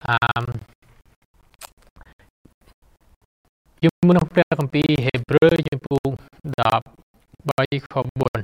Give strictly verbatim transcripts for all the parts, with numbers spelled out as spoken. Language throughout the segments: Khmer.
ជំនុំព្រះគម្ពីរហេព្រើរចំពោះដប់បីខបួន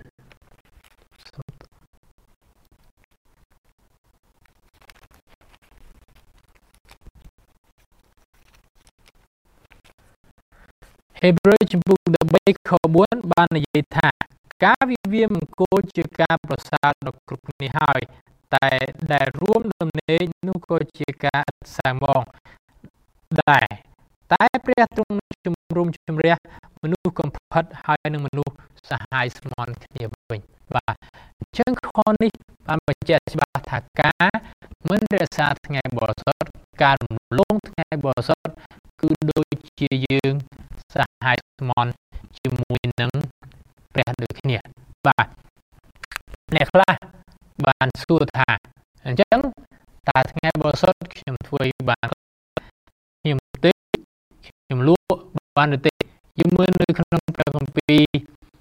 ហេព្រើរចំពោះដប់បីខបួនបាននិយាយថាការវិវាមង្គលជាការប្រសើរដល់គ្រប់គ្នាហើយតែដែលរួមដំណេកនោះក៏ជាការឥតសាមងដែរតែព្រះទ្រង់ជំរុំជម្រះមនុស្សកំផិតហើយនឹងមនុស្សសហាយស្មន់គ្នាវិញបាទអញ្ចឹងខនេះបានបញ្ជាក់ច្បាស់ថាការមិនរក្សាថ្ងៃបរិសុទ្ធការរំលងថ្ងៃបរិសុទ្ធគឺដូចជាយើងសហាយស្មន់ជាមួយនឹងព្រះដូចគ្នាបាទអ្នកខ្លះបានសួរថាអញ្ចឹងតើថ្ងៃបរិសុទ្ធខ្ញុំធ្វើឲ្យបានខ្ញុំទេខ្ញុំលក់បានទេយើងមើលនៅក្នុងព្រះគម្ពីរ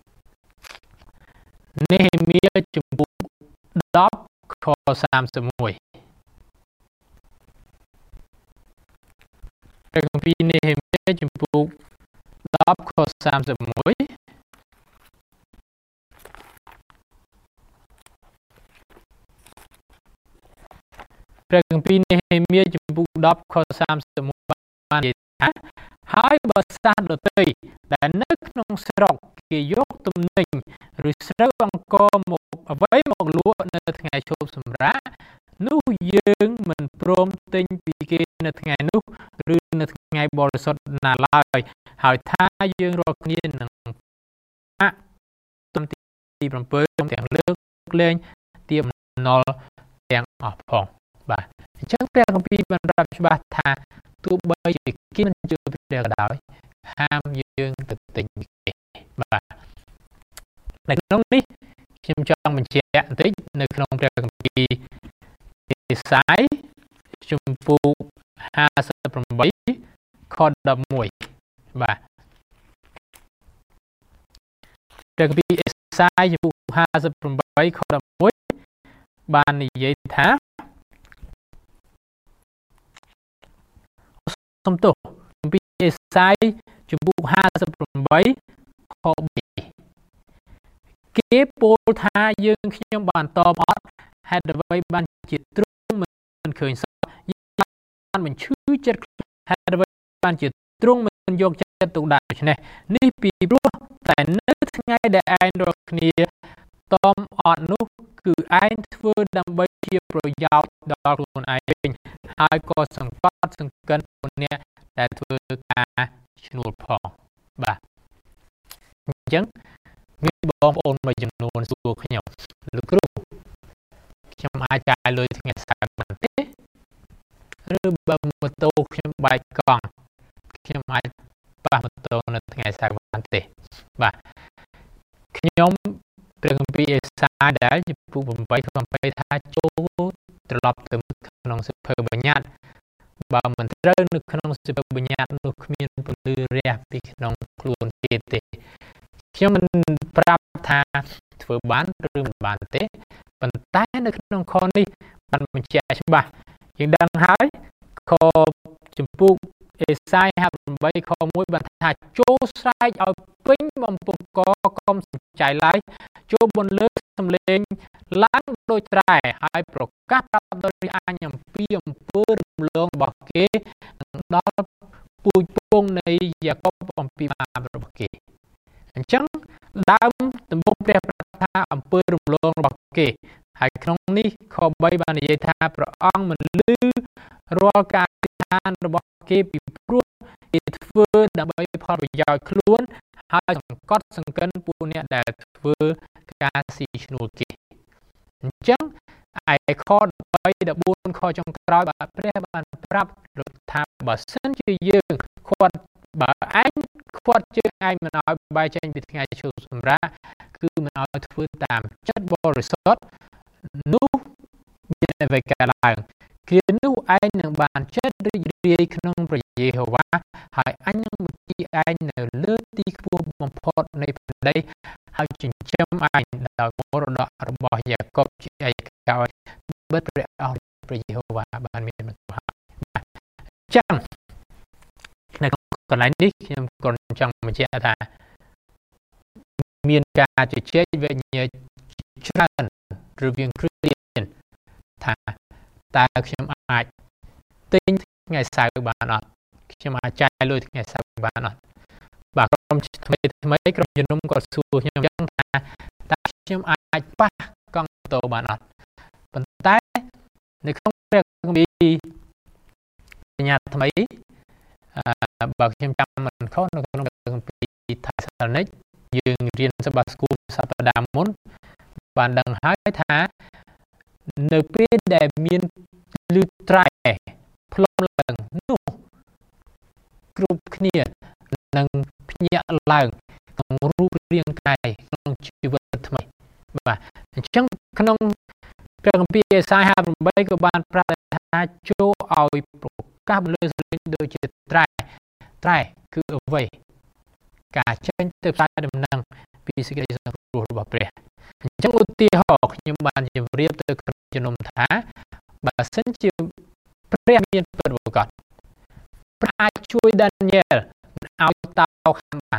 នេហេមៀចំពុកដប់ខសាមសិបមួយព្រះគម្ពីរនេហេមៀចំពុកដប់ខសាមសិបមួយព្រះគម្ពីរនេហេមៀចំពុកដប់ខសាមសិបមួយបាននិយាយថាហើយបើសាសដទៃដែលនៅក្នុងស្រុកគេយកទំនិញឬស្រូវអង្ករមកអ្វីមកលក់នៅថ្ងៃជប់សម្រាកនោះយើងមិនព្រមទិញពីគេនៅថ្ងៃនោះឬនៅថ្ងៃបរិសុទ្ធណាឡើយហើយថាយើងរាល់គ្នានឹងអាក់ទំទីទី7ទាំងលើកលែងទាបណុលទាំងអស់ផងបាទអញ្ចឹងព្រះគម្ពីរបានប្រាប់ច្បាស់ថាទោះបីជាគេមិនជឿព្រះក៏ដោយហាមយើងទៅទិញពីគេបាទនៅក្នុងនេះខ្ញុំចង់បញ្ជាក់បន្តិចនៅក្នុងព្រះគម្ពីរអេសាយជំពូកហាសិបប្រាំបីខដប់មួយបាទព្រះគម្ពីរអេសាយជំពូកហាសិបប្រាំបីខដប់មួយបាននិយាយថាសំទោសគម្ពីរអេសាយជំពូកហាសិបប្រាំបីខបីគេពោលថាយើងខ្ញុំបានតបអត់ហេតុអ្វីបានជាទ្រង់មិនឃើញសោះបានបញ្ឈឺចិត្តហេតុអ្វីបានជាទ្រង់មិនយកចិត្តទុកដាក់ដូច្នេះនេះពីព្រោះតែនៅថ្ងៃដែលឯងរាល់គ្នាតមអត់នោះគឺឯងធ្វើដើម្បីជាប្រយោជន៍ដល់ខ្លួនឯងវិញហើយក៏សង្កត់សង្កិនពួកអ្នកដែលធ្វើការឈ្នួលផងបាទអញ្ចឹងមានបងប្អូនមួយចំនួនសួរខ្ញុំលោកគ្រូខ្ញុំអាចចាយលុយថ្ងៃសៅរ៍បានទេឬបើម៉ូតូខ្ញុំបែកកង់ខ្ញុំអាចប៉ះម៉ូតូនៅថ្ងៃសៅរ៍បានទេបាទខ្ញុំព្រះគម្ពីរអេសាយដែលជំពូកប្រាំបីខប្រាំបីថាចូលត្រឡប់ទៅក្នុងសិភៅបញ្ញត្តិបើមិនត្រូវនៅក្នុងសិភៅបញ្ញត្តិនោះគ្មានពន្លឺរះពីក្នុងខ្លួនគេទេខ្ញុំមិនប្រាប់ថាធ្វើបានឬមិនបានទេប៉ុន្តែនៅក្នុងខនេះបានបញ្ជាក់ច្បាស់យើងដឹងហើយខជំពូកអេសាយហាប់ប្រាំបីខមួយបានថាចូលស្រែកឲ្យពេញបំពង់កកុំសំចៃឡើយចូលបន្លឺសំឡេងឡើងដូចត្រែហើយប្រកាសប្រាប់ដល់អញអំពីអំពើរំលងរបស់គេដល់ពូជពងនៃយ៉ាកុបអំពីបាបរបស់គេអញ្ចឹងដើមដំបូងព្រះប្រាប់ថាអំពើរំលងរបស់គេហើយក្នុងនេះខបីបាននិយាយថាព្រះអង្គមិនលឺរាល់ការអធិដ្ឋានរបស់គេពីព្រោះគេធ្វើដើម្បីផលប្រយោជន៍ខ្លួនហើយសង្កត់សង្កិនពួកអ្នកដែលធ្វើការស៊ីឈ្នួលគេអញ្ចឹងឯខដប់បីដប់បួនខចុងក្រោយបាទព្រះបានប្រាប់ថាបើសិនជាយើងខាត់បើឯងខាត់ជើងឯងមិនឲ្យបែកចេញពីថ្ងៃឈប់សម្រាកគឺមិនឲ្យធ្វើតាមចិត្តបរិសុទ្ធនោះមានអ្វីកើតឡើងគ្រានោះឯងនឹងបានចិត្តរីករាយក្នុងព្រះយេហូវ៉ាហើយអញនឹងបញ្ជាឯងនៅលើទីខ្ពស់បំផុតនៃផែនដីហើយចិញ្ចឹមឯងដោយមរតករបស់យ៉ាកុបជាឯកោបិទ្ធព្រះអស់ព្រះយេហូវ៉ាបានមានបន្ទូលហើយបាទចឹងនៅក្នុងកន្លែងនេះខ្ញុំក៏ចង់បញ្ជាក់ថាមានការជជែកវែកញែកច្រើនរវាងគ្រីស្ទានថាតើខ្ញុំអាចទិញថ្ងៃសៅរ៍បានអត់ខ្ញុំអាចចាយលុយថ្ងៃសៅរ៍បានអត់បាទក្រុមថ្មីថ្មីក្រុមជំនុំក៏សួរខ្ញុំចឹងថាតើខ្ញុំអាចប៉ះកង់ម៉ូតូបានអត់ប៉ុន្តែនៅក្នុងព្រះគម្ពីរបញ្ញាថ្មីបើខ្ញុំចាំមិនខុសនៅក្នុងព្រះគម្ពីរថាសាឡនិកយើងរៀនសបាស្គូលសប្តាហ៍មុនបានដឹងហើយថានៅពេលដែលមានលឺត្រែផ្លុំឡើងនោះគ្រប់គ្នានឹងភ្ញាក់ឡើងក្នុងរូបរាងកាយក្នុងជីវិតថ្មីបាទអញ្ចឹងក្នុងព្រះគម្ពីរអេសាយហាសិបប្រាំបីក៏បានប្រាប់ថាចូលឲ្យប្រកាសលើសលេងដូចជាត្រែត្រែគឺអ្វីការចេញទៅផ្សាយដំណឹងពីសេចក្តីសង្គ្រោះរបស់ព្រះអញ្ចឹងឧទាហរណ៍ខ្ញុំបានជម្រាបទៅក្រុមជំនុំថាបើសិនជាព្រះមានពិតប្រាកដព្រះអាចជួយដានីយ៉ែលឲ្យតោខាងបាន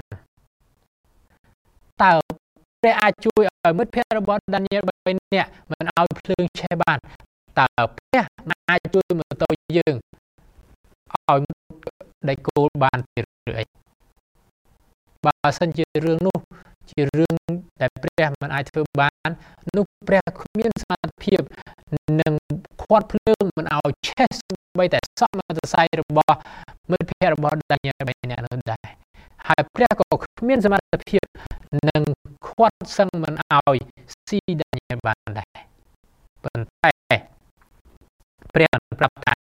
តើព្រះអាចជួយឲ្យមិត្តភក្តិរបស់ដានីយ៉ែលបីនាក់មិនឲ្យភ្លើងឆេះបានតើព្រះអាចជួយម៉ូតូយើងឲ្យដៃគោលបានពីឬអីបើសិនជារឿងនោះជារឿងដែលព្រះមិនអាចធ្វើបាននោះព្រះគ្មានសមត្ថភាពនឹងខាត់ភ្លើងមិនឲ្យឆេះបីតែសក់មអស័យរបស់មិត្តភក្តិរបស់ដានីយ៉ែលបីនាក់នោះដែរហើយព្រះក៏គ្មានសមត្ថភាពនឹងខាត់សឹងមិនឲ្យស៊ីដានីយ៉ែលបានដែរប៉ុន្តែព្រះប្រាប់ថា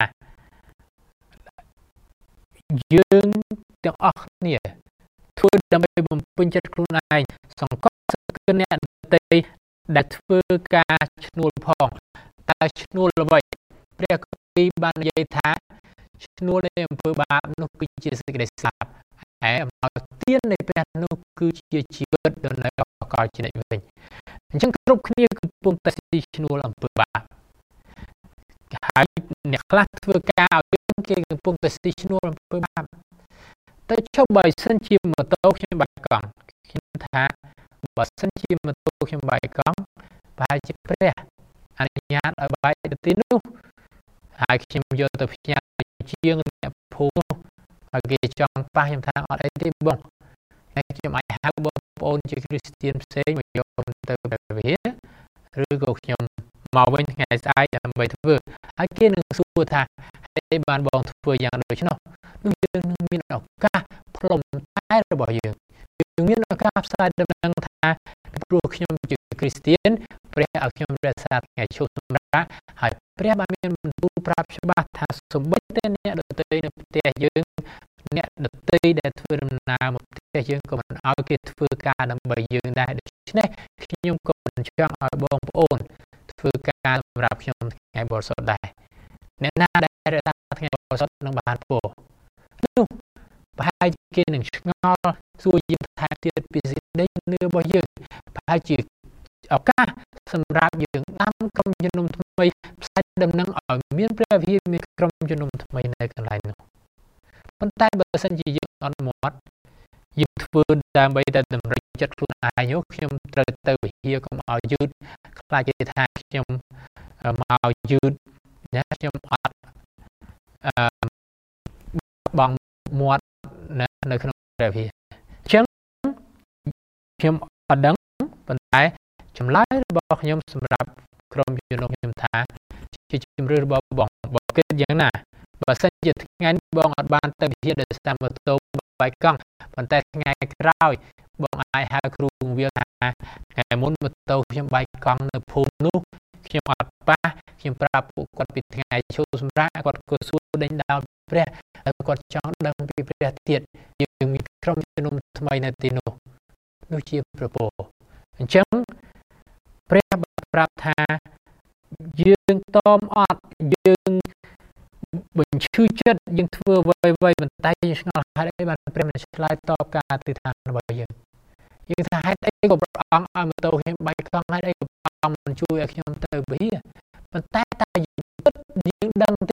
យើងទាំងអស់គ្នាធ្វើដើម្បីបំពេញចិត្តខ្លួនឯងសង្កត់សង្កិនអ្នកដទៃដែលធ្វើការឈ្នួលផងតើឈ្នួលអ្វីព្រះគម្ពីរបាននិយាយថាឈ្នួលនៃអំពើបាបនោះគឺជាសេចក្តីស្លាប់ហើយអំណោយទាននៃព្រះនោះគឺជាជីវិតដ៏នៅអកលជានិច្ចវិញអញ្ចឹងគ្រប់គ្នាកំពុងតែស៊ីឈ្នួលអំពើបាបហើយអ្នកខ្លះធ្វើការឲ្យយើងគេកំពុងតែស៊ីឈ្នួលអំពើបាបតែចុះបើសិនជាម៉ូតូខ្ញុំបាយកង់ខ្ញុំថាបើសិនជាម៉ូតូខ្ញុំបាយកង់ប្រហែលជាព្រះអនុញ្ញាតឲ្យបាយទៅទីនោះហើយខ្ញុំយកទៅផ្ញើជាងអ្នកភូមិហើយគេចង់ប៉ះខ្ញុំថាអត់អីទេបងហើយខ្ញុំអាចហៅបងប្អូនជាគ្រីស្ទានផ្សេងមកយកទៅព្រះវិហារឬក៏ខ្ញុំមកវិញថ្ងៃស្អែកដើម្បីធ្វើហើយគេនឹងសួរថាហេតុបានបងធ្វើយ៉ាងដូច្នោះនោះយើងនឹងមានឱកាសផ្លុំតែរបស់យើងយើងមានឱកាសផ្សាយដំណឹងថាព្រោះខ្ញុំជាគ្រីស្ទានព្រះឲ្យខ្ញុំរក្សាថ្ងៃឈប់សម្រាកហើយព្រះបានមានបន្ទូលប្រាប់ច្បាស់ថាសូម្បីតែអ្នកដទៃនៅផ្ទះយើងអ្នកដទៃដែលធ្វើដំណើរមកផ្ទះយើងក៏មិនឲ្យគេធ្វើការដើម្បីយើងដែរដូច្នេះខ្ញុំក៏មិនចង់ឲ្យបងប្អូនធ្វើការសម្រាប់ខ្ញុំថ្ងៃបរិសុទ្ធដែរអ្នកណាដែលរក្សាថ្ងៃបរិសុទ្ធនឹងបានពរនោះប្រហែលគេនឹងឆ្ងល់សួរយើងថាទៀតពីសេចក្តីនឿរបស់យើងប្រហែលជាឱកាសសម្រាប់យើងតាមក្រុមជំនុំថ្មីផ្សាយដំណឹងឲ្យមានព្រះវិហារមានក្រុមជំនុំថ្មីនៅកន្លែងនោះប៉ុន្តែបើសិនជាយើងអត់មាត់យើងធ្វើដើម្បីតែតម្រូវចិត្តខ្លួនឯងខ្ញុំត្រូវទៅវិហារកុំឲ្យយឺតខ្លាចគេថាខ្ញុំមកយឺតណាខ្ញុំអត់អឺបងមាត់នៅនៅក្នុងព្រះវិហារអញ្ចឹងខ្ញុំអត់ដឹងប៉ុន្តែចម្លើយរបស់ខ្ញុំសម្រាប់ក្រុមជំនុំខ្ញុំថាជាជំរឿនរបស់បងបើគិតយ៉ាងណាបើសិនជាថ្ងៃនេះបងអត់បានទៅវិហារដោយសារម៉ូតូបាយកង់ប៉ុន្តែថ្ងៃក្រោយបងអាចហៅគ្រូវាថាថ្ងៃមុនម៉ូតូខ្ញុំបាយកង់នៅភូមិនោះខ្ញុំអត់ប៉ះខ្ញុំប្រាប់ពួកគាត់ពីថ្ងៃឈប់សម្រាកគាត់ក៏សួរដេញដោលព្រះហើយគាត់ចង់ដឹងពីព្រះទៀតយើងមានក្រុមជំនុំថ្មីនៅទីនោះនោះជាប្រពោអញ្ចឹងព្រះប្រាប់ថាយើងតមអត់យើងបញ្ឈឺចិត្តយើងធ្វើអ្វីអ្វីប៉ុន្តែយើងឆ្ងល់ហេតុអីបានព្រះមិនឆ្លើយតបការអធិដ្ឋានរបស់យើងយើងថាហេតុអីក៏ព្រះអង្គឲ្យម៉ូតូខ្ញុំបាយកង់ហេតុអីក៏ព្រះអង្គមិនជួយឲ្យខ្ញុំទៅវិហារប៉ុន្តែតែយើងគិតយើងដឹងទេបំ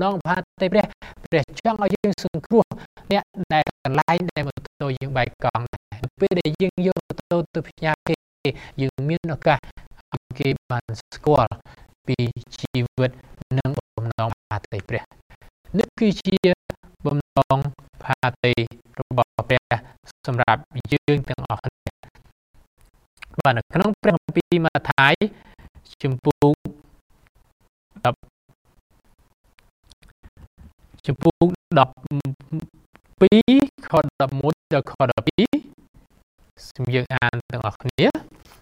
ដងផាតេព្រះព្រះចង់ឲ្យយើងសង្គ្រោះអ្នកដែលកន្លែងដែលម៉ូតូយើងបែកកង់ដែរពេលដែលយើងយកម៉ូតូទៅផ្ញើគេយើងមានឱកាសឲ្យគេបានស្គាល់ពីជីវិតនិងបំណងផាតេព្រះនេះគឺជាបំណងផាតេរបស់ព្រះសម្រាប់យើងទាំងអស់គ្នាបាទនៅក្នុងព្រះគម្ពីរម៉ាថាយជំពូក10ជំពូក12ខ11ដល់ខ12សូមយើងអានទាំងអស់គ្នា